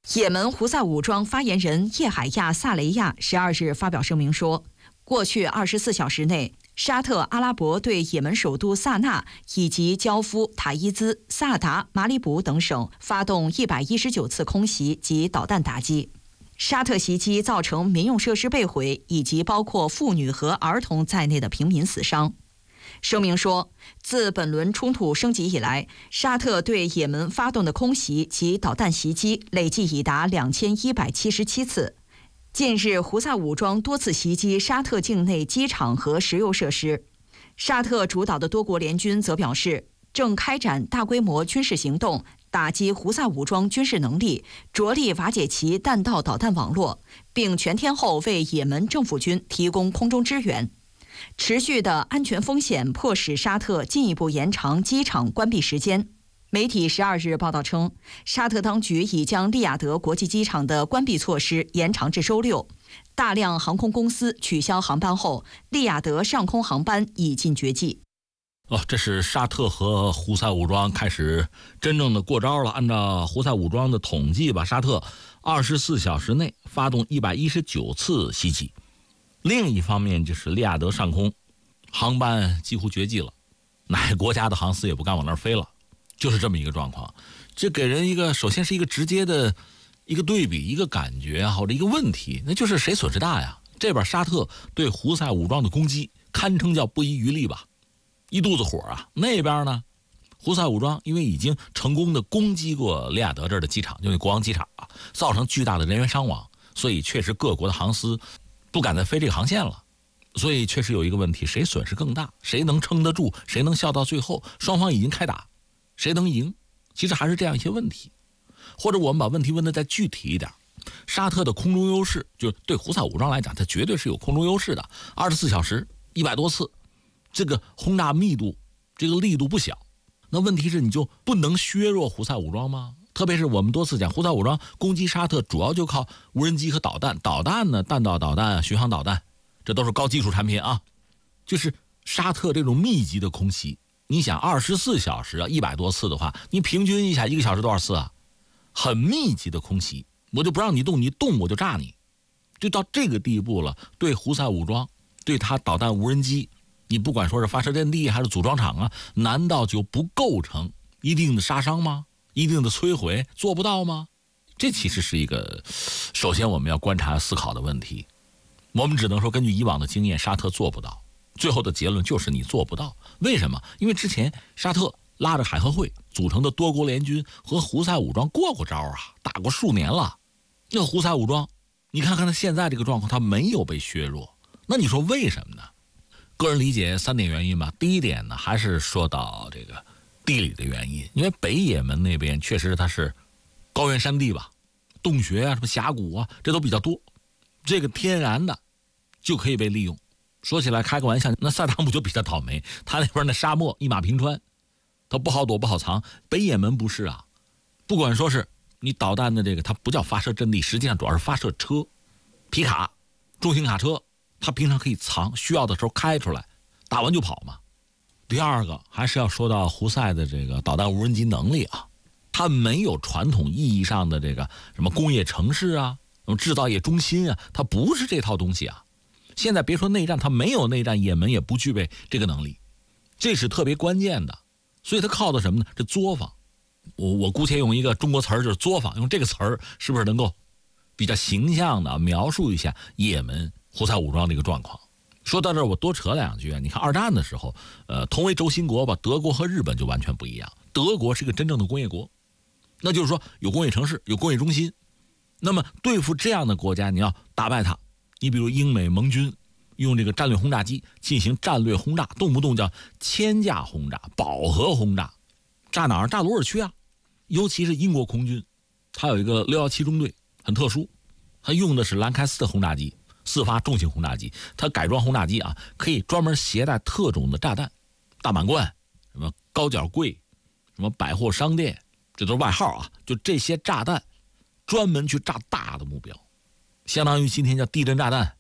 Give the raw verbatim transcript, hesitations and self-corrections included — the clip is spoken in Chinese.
也门胡塞武装发言人叶海亚·萨雷亚十二日发表声明说，过去二十四小时内，沙特阿拉伯对也门首都萨那以及焦夫、塔伊兹、萨达、马里卜等省发动一百一十九次空袭及导弹打击。沙特袭击造成民用设施被毁，以及包括妇女和儿童在内的平民死伤。声明说，自本轮冲突升级以来，沙特对也门发动的空袭及导弹袭击累计已达两千一百七十七次。近日，胡塞武装多次袭击沙特境内机场和石油设施。沙特主导的多国联军则表示，正开展大规模军事行动，打击胡塞武装军事能力，着力瓦解其弹道导弹网络，并全天候为也门政府军提供空中支援。持续的安全风险迫使沙特进一步延长机场关闭时间。媒体十二日报道称，沙特当局已将利雅得国际机场的关闭措施延长至周六。大量航空公司取消航班后，利雅得上空航班已近绝迹。 哦，这是沙特和胡塞武装开始真正的过招了。按照胡塞武装的统计吧，沙特二十四小时内发动一百一十九次袭击。另一方面就是利雅得上空航班几乎绝迹了，哪个国家的航司也不敢往那儿飞了，就是这么一个状况。这给人一个首先是一个直接的一个对比，一个感觉或者一个问题，那就是谁损失大呀？这边沙特对胡塞武装的攻击堪称叫不遗余力吧，一肚子火啊。那边呢，胡塞武装因为已经成功的攻击过利雅得这儿的机场，就是国王机场啊，造成巨大的人员伤亡，所以确实各国的航司不敢再飞这个航线了。所以确实有一个问题，谁损失更大，谁能撑得住，谁能笑到最后，双方已经开打，谁能赢，其实还是这样一些问题。或者我们把问题问得再具体一点，沙特的空中优势，就是对胡塞武装来讲，它绝对是有空中优势的，二十四小时一百多次，这个轰炸密度，这个力度不小。那问题是，你就不能削弱胡塞武装吗？特别是我们多次讲，胡塞武装攻击沙特主要就靠无人机和导弹，导弹呢，弹道导弹、巡航导弹，这都是高技术产品啊。就是沙特这种密集的空袭，你想二十四小时啊，一百多次的话，你平均一下一个小时多少次啊？很密集的空袭，我就不让你动，你动我就炸你，就到这个地步了。对胡塞武装，对他导弹、无人机，你不管说是发射阵地还是组装厂啊，难道就不构成一定的杀伤吗？一定的摧毁做不到吗？这其实是一个首先我们要观察思考的问题。我们只能说根据以往的经验，沙特做不到，最后的结论就是你做不到。为什么？因为之前沙特拉着海合会组成的多国联军和胡塞武装过过招啊，打过数年了。那胡塞武装你看看他现在这个状况，他没有被削弱，那你说为什么呢？个人理解三点原因吧。第一点呢，还是说到这个地理的原因，因为北也门那边确实它是高原山地吧，洞穴啊、什么峡谷啊，这都比较多，这个天然的就可以被利用。说起来开个玩笑，那萨达姆就比较倒霉，他那边的沙漠一马平川，他不好躲不好藏。北也门不是啊，不管说是你导弹的这个，它不叫发射阵地，实际上主要是发射车、皮卡、重型卡车，它平常可以藏，需要的时候开出来，打完就跑嘛。第二个还是要说到胡塞的这个导弹无人机能力啊，它没有传统意义上的这个什么工业城市啊、什么制造业中心啊，它不是这套东西啊。现在别说内战，它没有内战，也门也不具备这个能力，这是特别关键的。所以它靠的什么呢？这作坊。我我姑且用一个中国词儿，就是作坊，用这个词儿是不是能够比较形象的描述一下也门胡塞武装这个状况？说到这儿，我多扯两句啊。你看二战的时候，呃，同为轴心国吧，德国和日本就完全不一样。德国是一个真正的工业国，那就是说有工业城市，有工业中心。那么对付这样的国家，你要打败它，你比如英美盟军用这个战略轰炸机进行战略轰炸，动不动叫千架轰炸、饱和轰炸，炸哪儿？炸鲁尔区啊。尤其是英国空军，它有一个六一七中队，很特殊，它用的是兰开斯特轰炸机，四发重型轰炸机。它改装轰炸机啊，可以专门携带特种的炸弹，大满贯、什么高脚柜、什么百货商店，这都是外号啊。就这些炸弹，专门去炸大的目标，相当于今天叫地震炸弹。